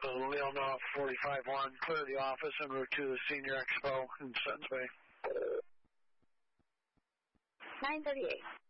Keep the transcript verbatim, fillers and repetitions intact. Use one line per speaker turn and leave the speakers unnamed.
Leonov forty-five one, clear the office en route to the Senior Expo in Suttons Bay.
nine thirty-eight.